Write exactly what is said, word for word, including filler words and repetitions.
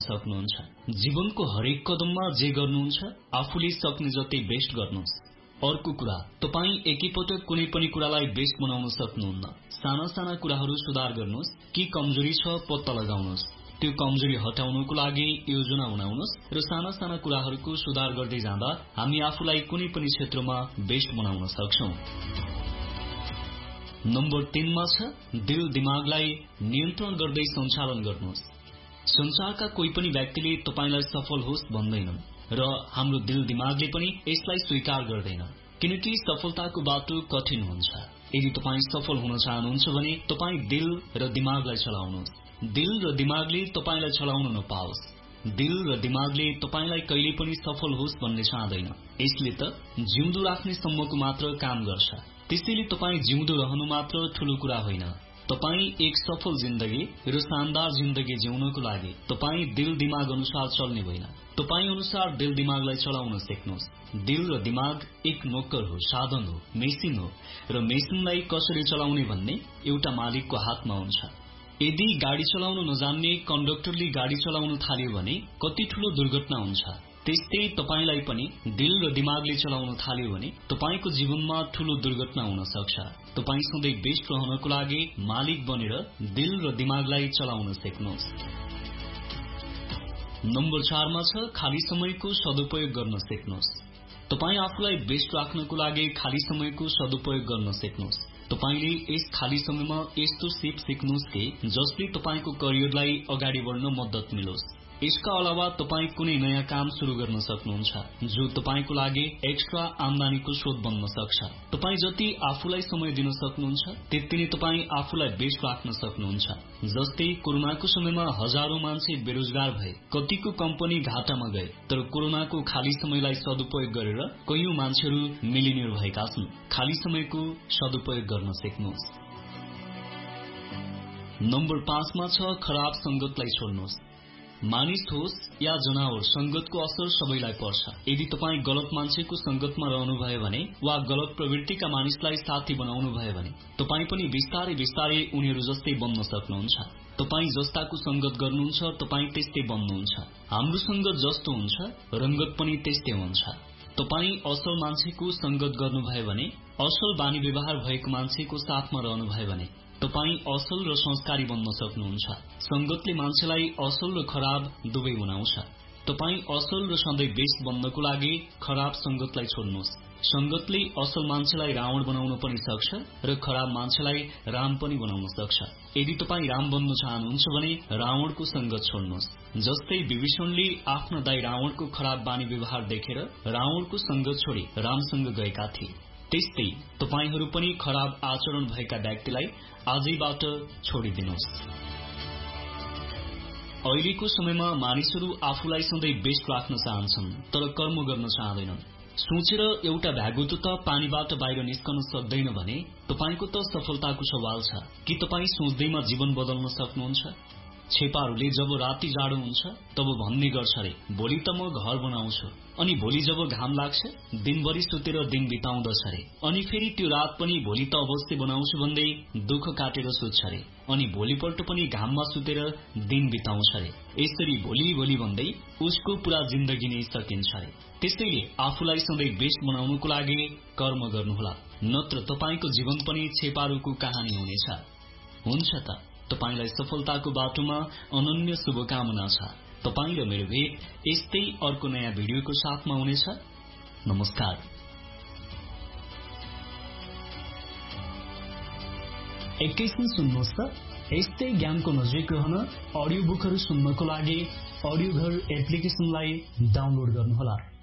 सक्नुहुन्छ। जीवनको हरेक कदममा जे गर्नुहुन्छ आफूले सक्ने जति बेस्ट गर्नुहोस्। अर्को कुरा, तपाई एकैपटक कुनै पनि कुरालाई बेस्ट बनाउन सक्नुहुन्न। साना साना कुराहरू सुधार गर्नुहोस्। के कमजोरी छ पत्ता लगाउनुहोस्, त्यो कमजोरी हटाउनको लागि योजना बनाउनुहोस् र साना साना कुराहरूको सुधार गर्दै जाँदा हामी आफूलाई कुनै पनि क्षेत्रमा बेस्ट बनाउन सक्छौं। नम्बर तीन मा छ दिल दिमागलाई नियन्त्रण गर्दै सञ्चालन गर्नुहोस्। संसारका कोही पनि व्यक्तिले तपाईलाई सफल होस् भन्दैनन् र हाम्रो दिल दिमागले पनि यसलाई स्वीकार गर्दैन, किनकि सफलताको बाटो कठिन हुन्छ। यदि तपाई सफल हुन चाहनुहुन्छ भने तपाई दिल र दिमागलाई चलाउनुहोस्। दिल र दिमागले तपाईलाई चलाउन नपाओस्। दिल र दिमागले तपाईलाई कहिले पनि सफल होस् भन्ने चाहदैन। यसले त जिउँदो राख्ने सम्मको मात्र काम गर्छ। त्यसैले तपाई जिउँदो रहनु मात्र ठूलो कुरा होइन। तपाई एक सफल जिन्दगी र शानदार जिन्दगी जिउनको लागि तपाई दिल दिमाग अनुसार चल्ने होइन, तपाई अनुसार दिल दिमागलाई चलाउन सिक्नुहोस्। दिल र दिमाग एक नोकर हो, साधन हो, मेसिन हो र मेसिनलाई कसरी चलाउने भन्ने एउटा मालिकको हातमा हुन्छ। यदि गाडी चलाउन नजान्ने कन्डक्टरले गाडी चलाउन थाल्यो भने कति ठूलो दुर्घटना हुन्छ। त्यस्तै तपाईलाई पनि दिल र दिमागले चलाउन थाल्यो भने तपाईको जीवनमा ठूलो दुर्घटना हुन सक्छ। तपाई सधैँ बेस्ट रहनको लागि मालिक बनेर दिल र दिमागलाई चलाउन सिक्नुहोस्। नम्बर चार मा छ खाली समयको सदुपयोग गर्न सिक्नुहोस्। तपाई आफूलाई बेस्ट राख्नको लागि खाली समयको सदुपयोग गर्न सिक्नुहोस्। तपाईले यस खाली समयमा यस्तो सिप सिक्नुहोस् कि जसले तपाईको करियरलाई अगाडि बढ्न मद्दत मिलोस्। यसका अलावा तपाई कुनै नयाँ काम शुरू गर्न सक्नुहुन्छ जो तपाईको लागि एक्स्ट्रा आम्दानीको स्रोत बन्न सक्छ। तपाई जति आफूलाई समय दिन सक्नुहुन्छ त्यति नै तपाई आफूलाई बेस्ट राख्न सक्नुहुन्छ। जस्तै कोरोनाको समयमा हजारौं मान्छे बेरोजगार भए, कतिको कम्पनी घाटामा गए, तर कोरोनाको खाली समयलाई सदुपयोग गरेर कयौं मान्छेहरू मिलिनियर भएका छन्। खाली समयको सदुपयोग गर्न सिक्नुहोस्। नम्बर पाँच मा छ खराब संगतलाई छोड्नुहोस्। मानिस होस् या जनावर, संगतको असर सबैलाई पर्छ। यदि तपाई गलत मान्छेको संगतमा रहनु भयो भने वा गलत प्रवृत्तिका मानिसलाई साथी बनाउनु भयो भने तपाई पनि बिस्तारै बिस्तारै उनीहरू जस्तै बन्न सक्नुहुन्छ। तपाई जस्ताको संगत गर्नुहुन्छ तपाई त्यस्तै बन्नुहुन्छ। हाम्रो संगत जस्तो हुन्छ रंगत पनि त्यस्तै हुन्छ। तपाई असल मान्छेको संगत गर्नुभयो भने, असल बानी व्यवहार भएको मान्छेको साथमा रहनुभयो भने तपाई असल र संस्कारी बन्न सक्नुहुन्छ। संगतले मान्छेलाई असल र खराब दुवै बनाउँछ। तपाई असल र सधैँ बेस्ट बन्नको लागि खराब संगतलाई छोड्नुहोस्। संगतले असल मान्छेलाई रावण बनाउन पनि सक्छ र खराब मान्छेलाई राम पनि बनाउन सक्छ। यदि तपाई राम बन्न चाहनुहुन्छ भने रावणको संगत छोड्नुहोस्। जस्तै विभीषणले आफ्नो दाइ रावणको खराब बानी व्यवहार देखेर रावणको संगत छोडी रामसँग गएका थिए। त्यस्तै तपाईहरू पनि खराब आचरण भएका व्यक्तिलाई आजैबाट छोडिदिनुहोस्। अहिलेको समयमा मानिसहरू आफूलाई सधैँ बेस्ट राख्न चाहन्छन् तर कर्म गर्न चाहँदैनन्। सोचेर एउटा भ्यागुतो त पानीबाट बाहिर निस्कन सक्दैन भने तपाईको त सफलताको सवाल छ कि तपाई सोच्दैमा जीवन बदल्न सक्नुहुन्छ। छेपाहरूले जब राति जाडो हुन्छ तब भन्ने गर्छ रे भोलि त म घर बनाउँछु, अनि भोलि जब घाम लाग्छ दिनभरि सुतेर दिन बिताउँदछ रे, अनि फेरि त्यो रात पनि भोलि त अवश्य बनाउँछु भन्दै दुःख काटेर सुत्छ रे, अनि भोलिपल्ट पनि घाममा सुतेर दिन बिताउँछ रे। यसरी भोलि भोलि भन्दै उसको पूरा जिन्दगी नै सकिन्छ रे। त्यसैले आफूलाई सधैँ बेस्ट बनाउनको लागि कर्म गर्नुहोला, नत्र तपाईको जीवन पनि छेपारोको कहानी हुनेछ। हुन्छ त, तपाईलाई सफलताको बाटोमा अनन्य शुभकामना छ। तपाई र मेरो भेट यस्तै अर्को नयाँ भिडियोको साथमा हुनेछ। नमस्कार। एकैछिन सुन्नुहोस् त, यस्तै ज्ञानको नजिक रहन अडियो बुकहरू सुन्नको लागि अडियो घर एप्लिकेशनलाई डाउनलोड गर्नुहोला।